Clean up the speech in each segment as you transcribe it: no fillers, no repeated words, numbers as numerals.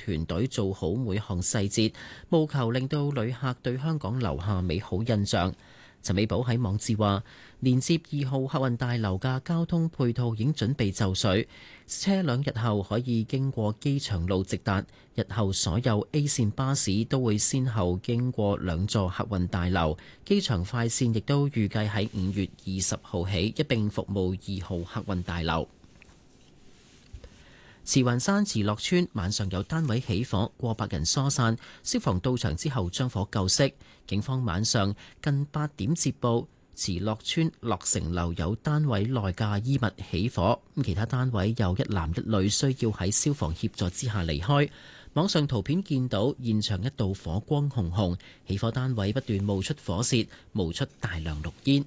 團隊做好每項細節，務求令到旅客對香港留下美好印象。陳美寶喺網誌話，連接2號客運大樓嘅交通配套已經準備就緒，車輛日後可以經過機場路直達。日後所有 A 線巴士都會先後經過2座客運大樓，機場快線亦都預計喺5月20號起一並服務2號客運大樓。慈雲山慈樂邨晚上有單位起火，過百人疏散，消防到場之後將火救熄。警方晚上近8點接報，慈樂邨樂成樓有單位內嘅衣物起火，其他單位有1男1女需要喺消防協助之下離開。網上圖片見到現場一度火光紅紅，起火單位不斷冒出火舌，冒出大量綠煙。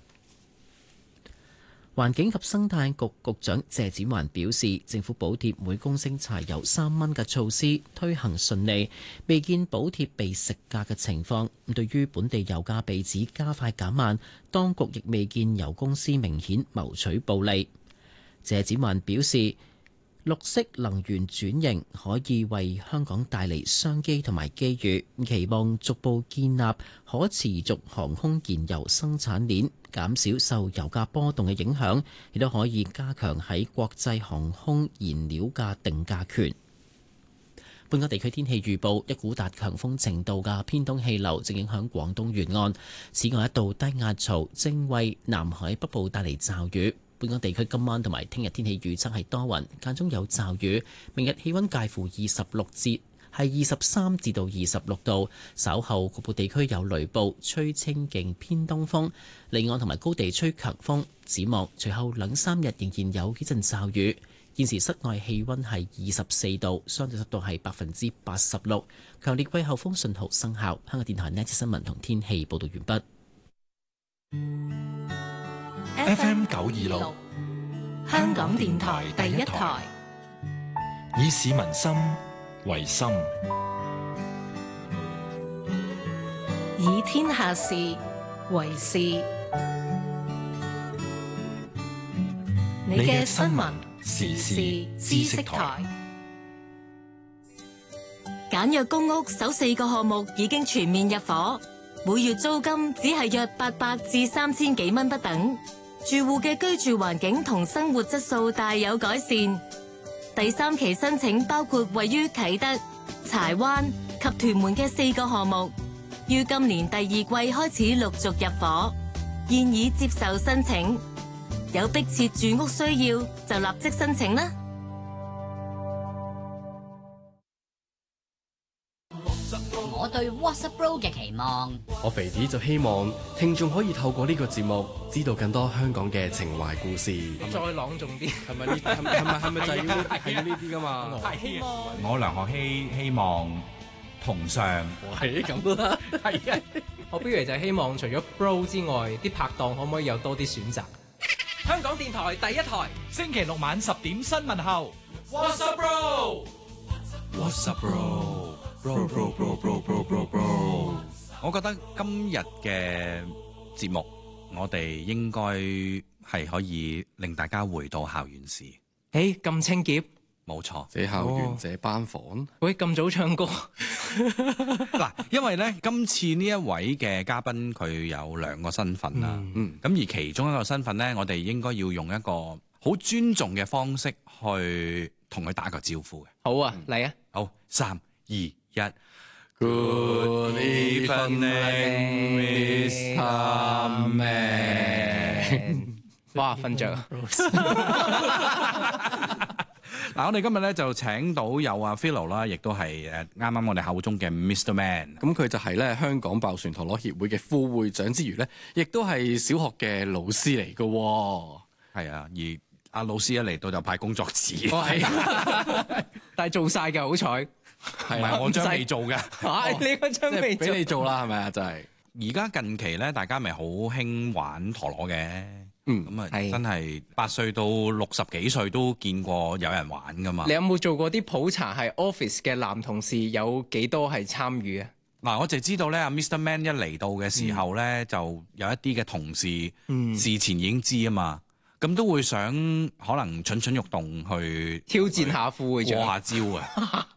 環境及生態局局長謝展寰表示，政府補貼每公升柴油3蚊嘅措施推行順利，未見補貼被食價嘅情況。對於本地油價被指加快減慢，當局亦未見油公司明顯謀取暴利。謝展寰表示，綠色能源轉型可以為香港帶嚟商機同埋機遇，期望逐步建立可持續航空燃油生產鏈，減少受油價波動嘅影響，亦都可以加強喺國際航空燃料價定價權。本港地區天氣預報，一股達強風程度嘅偏東氣流正影響廣東沿岸，此外一道低壓槽正為南海北部帶嚟驟雨。本港地區今晚同埋聽日天氣預測係多雲，間中有驟雨。明日氣溫介乎23至到26度，稍後局部地區有雷暴，吹清勁偏東風，離岸同埋高地吹強風。展望隨後2-3日仍然有幾陣驟雨。現時室外氣溫係24度，相對濕度係86%。強烈季候風信號生效。香港電台呢節新聞同天氣報道完畢。 FM 926，香港電台第一台，以市民心為心， 以天下事為事。你嘅新聞時事知識台。 簡約公屋首4個項目已經全面入伙，每月租金只係約800至3000幾蚊不等。住戶嘅居住環境同生活質素大有改善。第3期申請包括位於啟德、柴灣及屯門嘅4個項目，於今年第2季開始陸續入伙，現已接受申請。有迫切住屋需要就立即申請啦。 我對 WhatsApp Bro 嘅期望， 我肥啲就希望聽眾可以透過呢個節目知道更多香港嘅情懷故事。 再朗誦啲， 係咪就係要呢啲㗎嘛？ 我梁學希希望同上， 係咁都得。 係啊，我不如就希望除咗 Bro 之外，啲拍檔可唔可以有多啲選擇？香港電台第一台， 星期六晚10點新聞後 ，WhatsApp Bro，WhatsApp Bro。我覺得今日嘅節目，我哋應該係可以令大家回到校園時。 咁清潔， 冇錯。 這校園這班房， 喂，咁早唱歌嗱，因為咧今次呢一位嘅嘉賓佢有2個身份啦，咁而其中一個身份咧，我哋應該要用一個好尊重嘅方式去同佢打個招呼嘅。 好啊，嚟啊！ 好，3、2、1。Good evening, Mr. Man。 哇，瞓着。 嗱，我哋今日咧就請到有阿 Philo 啦，亦都係啱啱我哋口中嘅 Mr. Man。 咁佢就係咧香港爆旋陀螺協會嘅副會長之餘咧，亦都係小學嘅老師嚟㗎。 係啊，而阿老師一嚟到就派工作紙， 但係做晒嘅，好彩。 係咪我張未做嘅？ 你嗰張未俾你做啦，係咪啊？就係而家近期咧，大家咪好興玩陀螺嘅。咁啊，真係8歲到60幾歲都見過有人玩噶嘛。 你有冇做過啲普查？係 office 嘅男同事有幾多係參與啊？ 嗱，我就知道咧，阿 Mr. Man 一嚟到嘅時候咧，就有一啲嘅同事事前已經知啊嘛。咁都會想可能蠢蠢欲動去挑戰下副會長， 過下招啊！